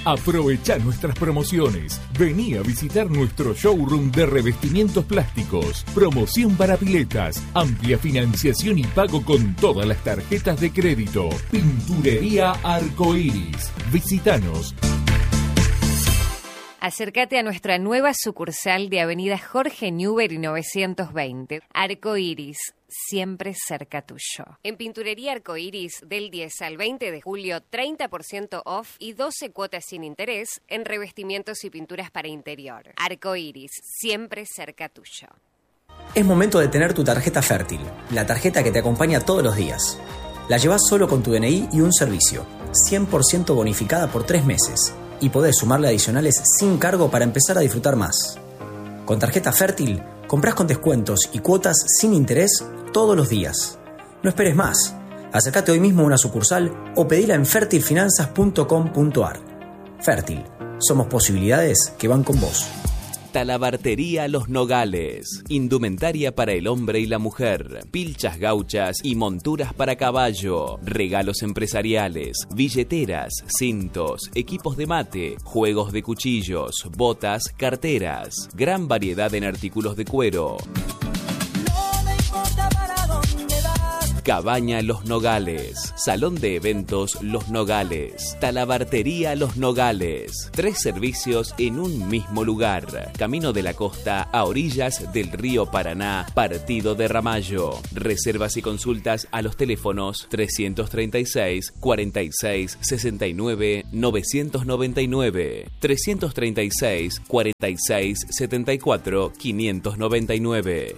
Aprovecha nuestras promociones. Vení a visitar nuestro showroom de revestimientos plásticos. Promoción para piletas. Amplia financiación y pago con todas las tarjetas de crédito. Pinturería Arcoiris. Visítanos. Acércate a nuestra nueva sucursal de Avenida Jorge Newbery 920. Arcoiris, siempre cerca tuyo. En Pinturería Arcoiris, del 10 al 20 de julio, 30% off y 12 cuotas sin interés en revestimientos y pinturas para interior. Arcoiris, siempre cerca tuyo. Es momento de tener tu tarjeta Fértil, la tarjeta que te acompaña todos los días. La llevas solo con tu DNI y un servicio, 100% bonificada por 3 meses. Y podés sumarle adicionales sin cargo para empezar a disfrutar más. Con tarjeta Fértil, comprás con descuentos y cuotas sin interés todos los días. No esperes más. Acércate hoy mismo a una sucursal o pedila en fertilfinanzas.com.ar. Fértil, somos posibilidades que van con vos. Talabartería Los Nogales. Indumentaria para el hombre y la mujer. Pilchas gauchas y monturas para caballo. Regalos empresariales. Billeteras, cintos, equipos de mate, juegos de cuchillos, botas, carteras. Gran variedad en artículos de cuero. Cabaña Los Nogales. Salón de eventos Los Nogales. Talabartería Los Nogales. 3 servicios en un mismo lugar. Camino de la Costa a orillas del río Paraná, partido de Ramallo. Reservas y consultas a los teléfonos 336 46 69 999, 336 46 74 599.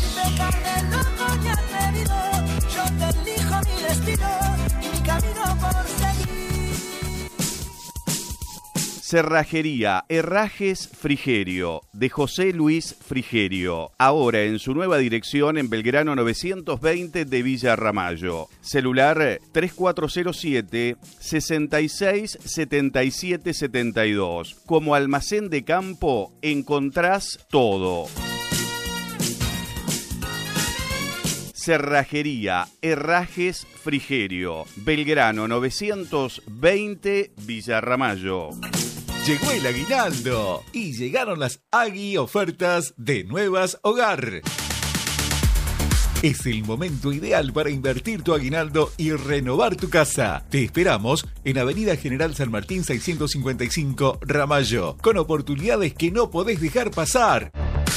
Cerrajería Herrajes Frigerio, de José Luis Frigerio. Ahora en su nueva dirección en Belgrano 920 de Villa Ramallo. Celular 3407 66 77 72. Como almacén de campo encontrás todo. Cerrajería Herrajes Frigerio, Belgrano 920 Villa Ramallo. Llegó el aguinaldo y llegaron las Agui ofertas de Nuevas Hogar. Es el momento ideal para invertir tu aguinaldo y renovar tu casa. Te esperamos en Avenida General San Martín 655 Ramallo, con oportunidades que no podés dejar pasar.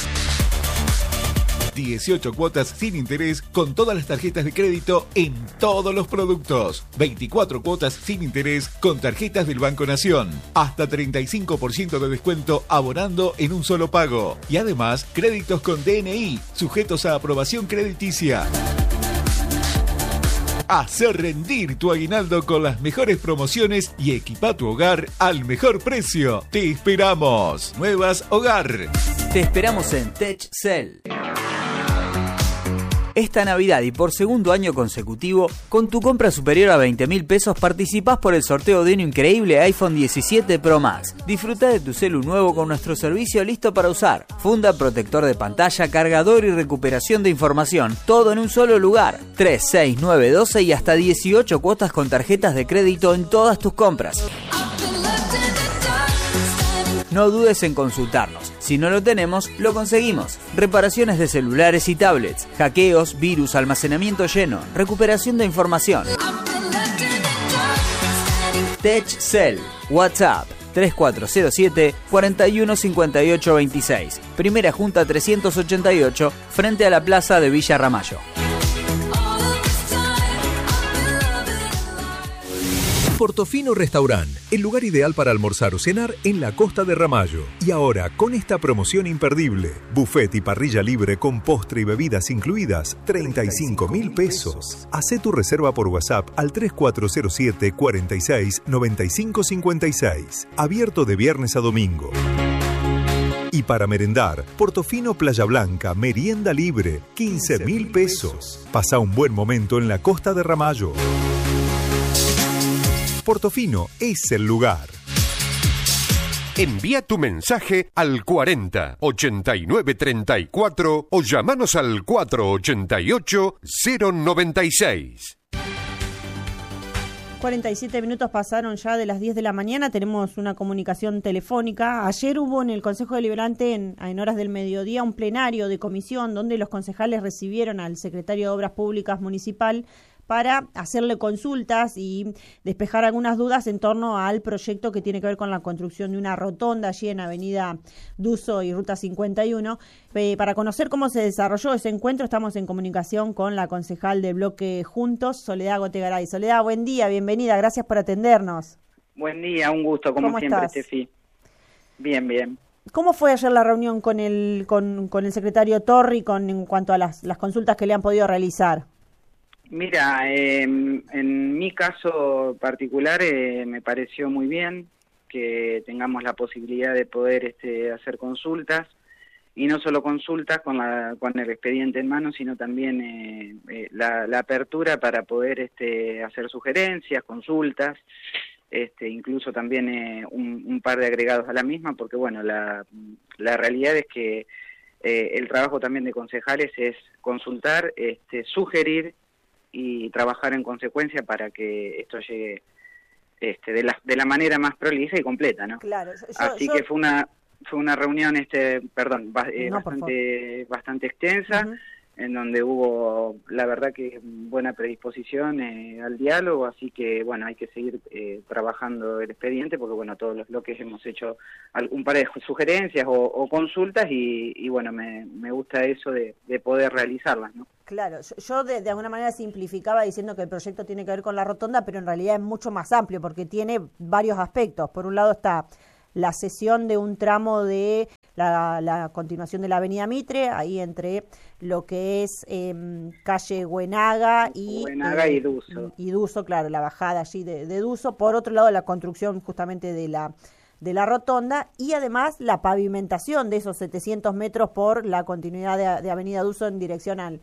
18 cuotas sin interés con todas las tarjetas de crédito en todos los productos. 24 cuotas sin interés con tarjetas del Banco Nación. Hasta 35% de descuento abonando en un solo pago. Y además, créditos con DNI, sujetos a aprobación crediticia. Hacer rendir tu aguinaldo con las mejores promociones y equipa tu hogar al mejor precio. Te esperamos. Nuevas Hogar. Te esperamos en TechCell. Esta Navidad y por segundo año consecutivo, con tu compra superior a 20.000 pesos participás por el sorteo de un increíble iPhone 17 Pro Max. Disfruta de tu celu nuevo con nuestro servicio listo para usar. Funda, protector de pantalla, cargador y recuperación de información. Todo en un solo lugar. 3, 6, 9, 12 y hasta 18 cuotas con tarjetas de crédito en todas tus compras. No dudes en consultarnos. Si no lo tenemos, lo conseguimos. Reparaciones de celulares y tablets, hackeos, virus, almacenamiento lleno, recuperación de información. TechCell. WhatsApp 3407 415826. Primera Junta 388, frente a la plaza de Villa Ramallo. Portofino Restaurant, el lugar ideal para almorzar o cenar en la costa de Ramallo. Y ahora, con esta promoción imperdible, buffet y parrilla libre con postre y bebidas incluidas, 35.000 pesos. Hacé tu reserva por WhatsApp al 3407 46 95 56. Abierto de viernes a domingo. Y para merendar, Portofino Playa Blanca, merienda libre, 15.000 pesos. Pasa un buen momento en la costa de Ramallo. Portofino es el lugar. Envía tu mensaje al 40 89 34 o llámanos al 488 096. 47 minutos pasaron ya de las 10 de la mañana, tenemos una comunicación telefónica. Ayer hubo en el Consejo Deliberante, en horas del mediodía, un plenario de comisión donde los concejales recibieron al secretario de Obras Públicas Municipal para hacerle consultas y despejar algunas dudas en torno al proyecto que tiene que ver con la construcción de una rotonda allí en Avenida Duso y Ruta 51. Para conocer cómo se desarrolló ese encuentro, estamos en comunicación con la concejal del bloque Juntos, Soledad Gotegaray. Soledad, buen día, bienvenida, gracias por atendernos. Buen día, un gusto, como siempre, estás? Tefi. Bien, bien. ¿Cómo fue ayer la reunión con el secretario Torri en cuanto a las consultas que le han podido realizar? Mira, en mi caso particular me pareció muy bien que tengamos la posibilidad de poder hacer consultas, y no solo consultas con el expediente en mano, sino también la apertura para poder hacer sugerencias, consultas, incluso también un par de agregados a la misma, porque bueno, la realidad es que el trabajo también de concejales es consultar, sugerir y trabajar en consecuencia para que esto llegue de la manera más prolija y completa, ¿no? Claro. Así que fue una reunión bastante extensa, uh-huh, en donde hubo, la verdad, que buena predisposición al diálogo, así que bueno, hay que seguir trabajando el expediente, porque bueno, todos los bloques hemos hecho un par de sugerencias o consultas, y bueno, me gusta eso de poder realizarlas, ¿no? Claro, yo de alguna manera simplificaba diciendo que el proyecto tiene que ver con la rotonda, pero en realidad es mucho más amplio porque tiene varios aspectos. Por un lado está la cesión de un tramo de la continuación de la Avenida Mitre, ahí entre lo que es calle Huenaga y Duso. Y Duso, claro, la bajada allí de Duso. Por otro lado, la construcción justamente de la rotonda, y además la pavimentación de esos 700 metros por la continuidad de Avenida Duso en dirección al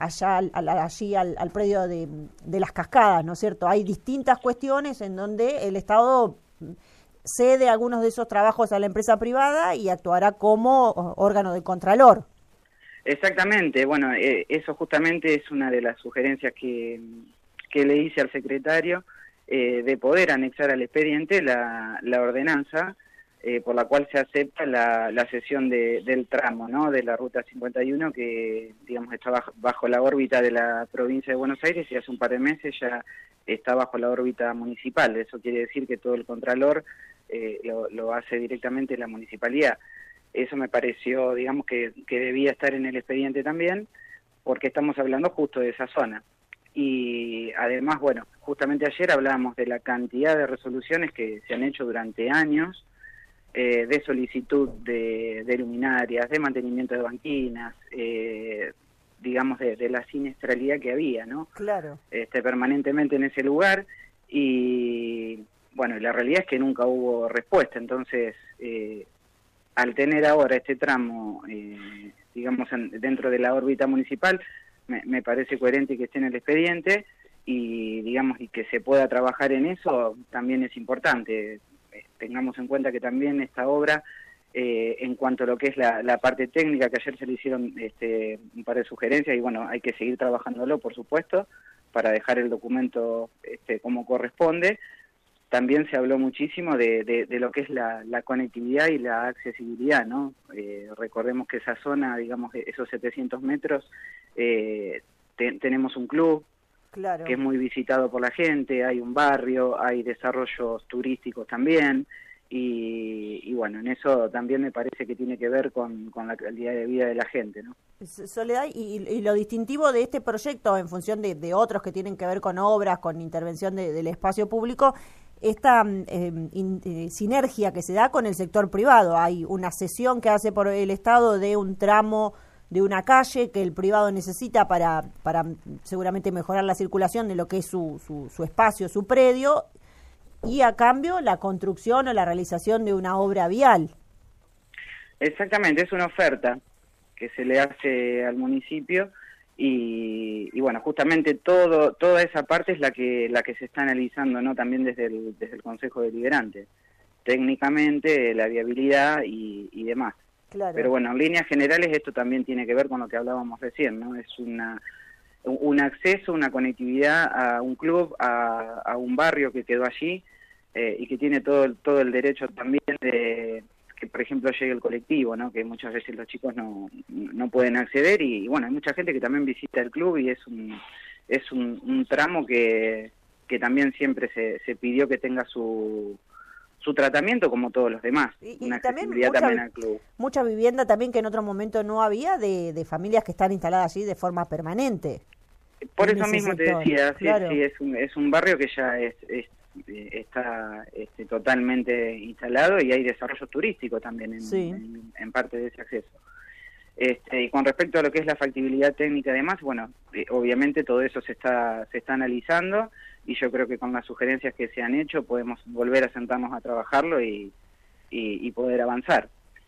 predio de las Cascadas, ¿no es cierto? Hay distintas cuestiones en donde el Estado cede algunos de esos trabajos a la empresa privada y actuará como órgano de contralor. Exactamente, bueno, eso justamente es una de las sugerencias que le hice al secretario, de poder anexar al expediente la ordenanza por la cual se acepta la cesión del tramo, ¿no?, de la Ruta 51, que digamos está bajo la órbita de la provincia de Buenos Aires, y hace un par de meses ya está bajo la órbita municipal. Eso quiere decir que todo el contralor lo hace directamente la municipalidad. Eso me pareció, digamos, que debía estar en el expediente también, porque estamos hablando justo de esa zona. Y además, bueno, justamente ayer hablábamos de la cantidad de resoluciones que se han hecho durante años, de solicitud de luminarias, de mantenimiento de banquinas, digamos, de la siniestralidad que había, ¿no? Claro. Permanentemente en ese lugar, y bueno, la realidad es que nunca hubo respuesta. Entonces, al tener ahora este tramo, digamos, dentro de la órbita municipal, me parece coherente que esté en el expediente, y digamos, y que se pueda trabajar en eso también es importante. Tengamos en cuenta que también esta obra, en cuanto a lo que es la parte técnica, que ayer se le hicieron un par de sugerencias, y bueno, hay que seguir trabajándolo, por supuesto, para dejar el documento como corresponde. También se habló muchísimo de lo que es la conectividad y la accesibilidad, ¿no? Recordemos que esa zona, digamos, esos 700 metros, tenemos un club, claro, que es muy visitado por la gente, hay un barrio, hay desarrollos turísticos también, y bueno, en eso también me parece que tiene que ver con la calidad de vida de la gente, ¿no? Soledad, y lo distintivo de este proyecto, en función de otros que tienen que ver con obras, con intervención del espacio público, esta sinergia que se da con el sector privado. Hay una cesión que hace por el Estado de un tramo de una calle que el privado necesita para seguramente mejorar la circulación de lo que es su espacio, su predio, y a cambio la construcción o la realización de una obra vial. Exactamente, es una oferta que se le hace al municipio, y bueno, justamente toda esa parte es la que se está analizando, ¿no?, también desde el Consejo Deliberante, técnicamente, la viabilidad y demás. Claro. Pero bueno, en líneas generales esto también tiene que ver con lo que hablábamos recién, ¿no? Es un acceso, una conectividad a un club, a un barrio que quedó allí, y que tiene todo el derecho también de que, por ejemplo, llegue el colectivo, ¿no? Que muchas veces los chicos no pueden acceder, y bueno, hay mucha gente que también visita el club, y es un tramo que también siempre se pidió que tenga su tratamiento como todos los demás. Y también al club. Mucha vivienda también que en otro momento no había de familias que están instaladas allí de forma permanente. Por eso mismo te decía, claro. Sí, es un barrio que ya está totalmente instalado, y hay desarrollo turístico también en parte de ese acceso. Y con respecto a lo que es la factibilidad técnica y demás, bueno, obviamente todo eso se está analizando, y yo creo que con las sugerencias que se han hecho podemos volver a sentarnos a trabajarlo y poder avanzar.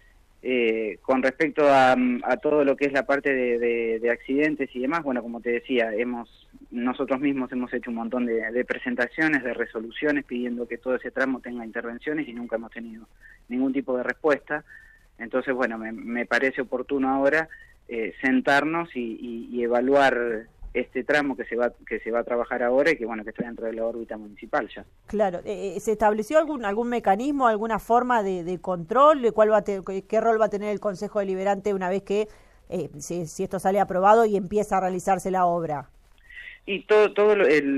Con respecto a todo lo que es la parte de accidentes y demás, bueno, como te decía, nosotros mismos hemos hecho un montón de presentaciones, de resoluciones, pidiendo que todo ese tramo tenga intervenciones, y nunca hemos tenido ningún tipo de respuesta. Entonces, bueno, me parece oportuno ahora sentarnos y evaluar este tramo que se va a trabajar ahora, y que bueno, que está dentro de la órbita municipal ya. Claro, ¿se estableció algún mecanismo, alguna forma de control? ¿Qué rol va a tener el Consejo Deliberante una vez que si esto sale aprobado y empieza a realizarse la obra? Y todo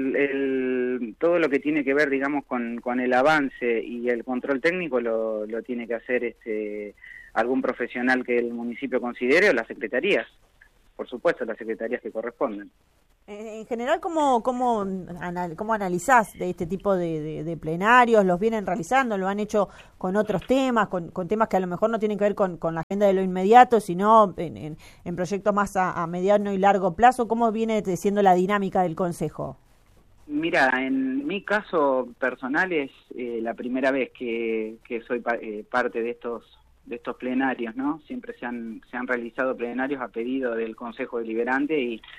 lo que tiene que ver, digamos, con el avance y el control técnico lo tiene que hacer algún profesional que el municipio considere, o las secretarías, por supuesto, las secretarías que corresponden. En general, ¿cómo analizás de este tipo de plenarios? ¿Los vienen realizando? ¿Lo han hecho con otros temas, con temas que a lo mejor no tienen que ver con la agenda de lo inmediato, sino en proyectos más a mediano y largo plazo? ¿Cómo viene siendo la dinámica del Consejo? Mira, en mi caso personal es la primera vez que soy parte de estos plenarios, ¿no? Siempre se han realizado plenarios a pedido del Consejo Deliberante,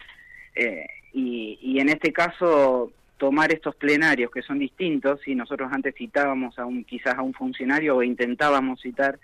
y en este caso tomar estos plenarios que son distintos, y nosotros antes citábamos quizás a un funcionario, o intentábamos citar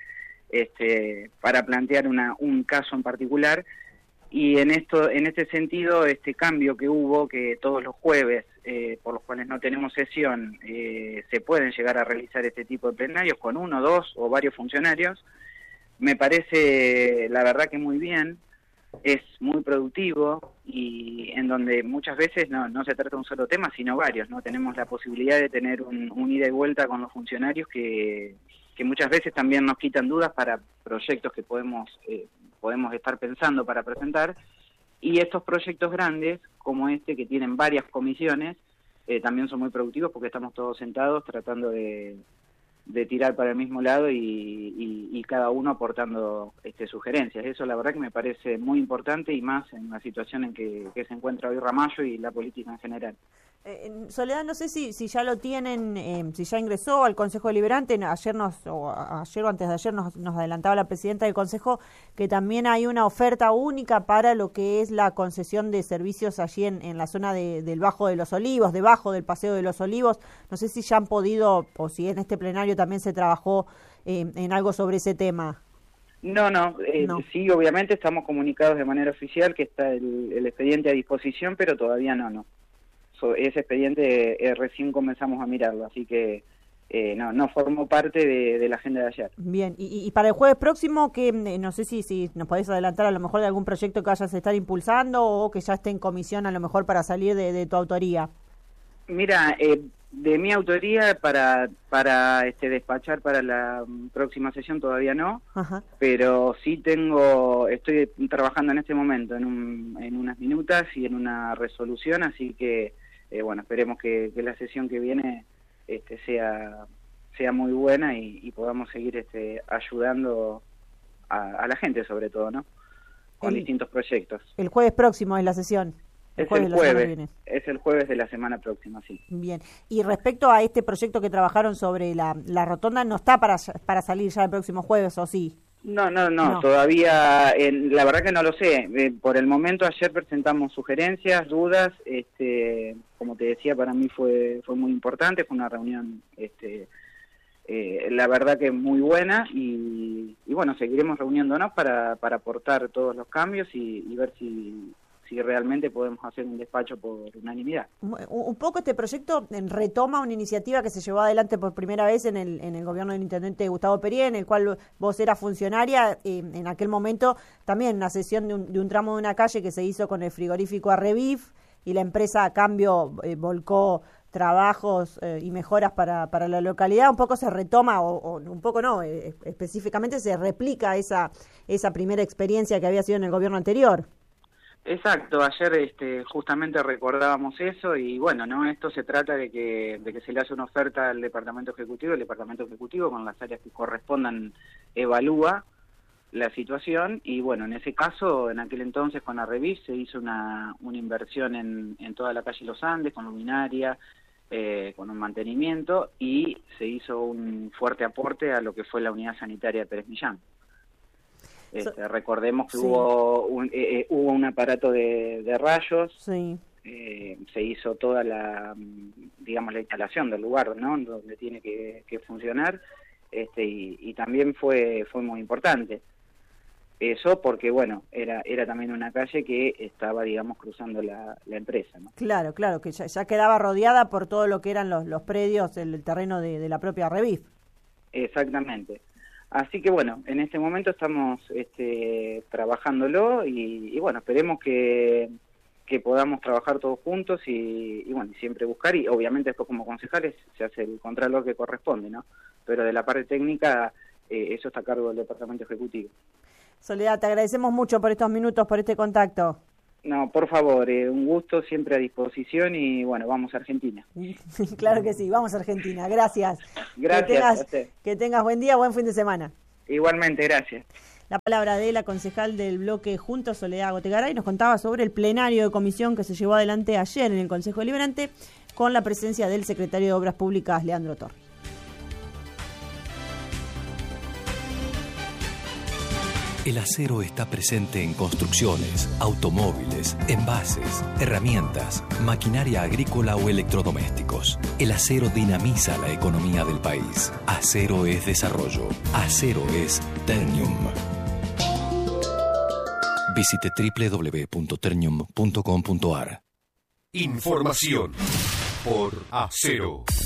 para plantear un caso en particular, y en este sentido, este cambio que hubo, que todos los jueves, por los cuales no tenemos sesión, se pueden llegar a realizar este tipo de plenarios con 1, 2 o varios funcionarios, me parece la verdad que muy bien, es muy productivo, y en donde muchas veces no se trata de un solo tema, sino varios, ¿no? Tenemos la posibilidad de tener un ida y vuelta con los funcionarios que muchas veces también nos quitan dudas para proyectos que podemos estar pensando para presentar, y estos proyectos grandes como este, que tienen varias comisiones, también son muy productivos, porque estamos todos sentados tratando de tirar para el mismo lado, y cada uno aportando sugerencias. Eso la verdad que me parece muy importante, y más en la situación en que se encuentra hoy Ramallo y la política en general. Soledad, no sé si ya lo tienen, si ya ingresó al Consejo Deliberante. Ayer o antes de ayer nos adelantaba la presidenta del Consejo que también hay una oferta única para lo que es la concesión de servicios allí en la zona del Bajo de los Olivos, debajo del Paseo de los Olivos. No sé si ya han podido, o si en este plenario también se trabajó en algo sobre ese tema. No. Sí, obviamente estamos comunicados de manera oficial que está el expediente a disposición, pero todavía no. Ese expediente recién comenzamos a mirarlo, así que no formó parte de la agenda de ayer. Bien, y para el jueves próximo, que no sé si nos podés adelantar a lo mejor de algún proyecto que vayas a estar impulsando, o que ya esté en comisión a lo mejor para salir de tu autoría. Mira, de mi autoría para despachar para la próxima sesión todavía no. Ajá. Pero sí estoy trabajando en este momento en unas minutas y en una resolución, así que bueno, esperemos que la sesión que viene sea muy buena, y podamos seguir ayudando a la gente, sobre todo, ¿no? Con distintos proyectos. El jueves próximo es la sesión. Es el jueves de la semana próxima, sí. Bien. Y respecto a este proyecto que trabajaron sobre la rotonda, ¿no está para salir ya el próximo jueves, o sí? No, todavía, la verdad que no lo sé. Por el momento, ayer presentamos sugerencias, dudas, como te decía, para mí fue muy importante, fue una reunión, la verdad que muy buena, y bueno, seguiremos reuniéndonos para aportar todos los cambios y ver si si realmente podemos hacer un despacho por unanimidad. Un poco este proyecto retoma una iniciativa que se llevó adelante por primera vez en el gobierno del intendente Gustavo Perier, en el cual vos eras funcionaria, en aquel momento también una cesión de un tramo de una calle que se hizo con el frigorífico Arrevif, y la empresa a cambio volcó trabajos y mejoras para la localidad. Un poco se retoma, o un poco no, específicamente se replica esa primera experiencia que había sido en el gobierno anterior. Exacto, ayer justamente recordábamos eso, y bueno, no, esto se trata de que se le hace una oferta al Departamento Ejecutivo, el Departamento Ejecutivo con las áreas que correspondan evalúa la situación, y bueno, en ese caso, en aquel entonces con Arrevif se hizo una inversión en toda la calle Los Andes, con luminaria, con un mantenimiento, y se hizo un fuerte aporte a lo que fue la unidad sanitaria de Pérez Millán. Recordemos que sí. hubo un aparato de rayos, sí. Se hizo toda la instalación del lugar, ¿no?, donde tiene que funcionar, y también fue muy importante. Eso porque, bueno, era también una calle que estaba, digamos, cruzando la empresa, ¿no? Claro, que ya quedaba rodeada por todo lo que eran los predios, el terreno de la propia Arrevif. Exactamente. Así que, bueno, en este momento estamos trabajándolo y, bueno, esperemos que podamos trabajar todos juntos y, bueno, siempre buscar, y obviamente después como concejales se hace el contralor que corresponde, ¿no? Pero de la parte técnica, eso está a cargo del Departamento Ejecutivo. Soledad, te agradecemos mucho por estos minutos, por este contacto. No, por favor, un gusto, siempre a disposición, y bueno, vamos a Argentina. Claro que sí, vamos a Argentina, gracias. Gracias. Que tengas buen día, buen fin de semana. Igualmente, gracias. La palabra de la concejal del bloque Juntos, Soledad Gotegaray, nos contaba sobre el plenario de comisión que se llevó adelante ayer en el Consejo Deliberante con la presencia del secretario de Obras Públicas, Leandro Torri. El acero está presente en construcciones, automóviles, envases, herramientas, maquinaria agrícola o electrodomésticos. El acero dinamiza la economía del país. Acero es desarrollo. Acero es Ternium. Visite www.ternium.com.ar. Información por Acero.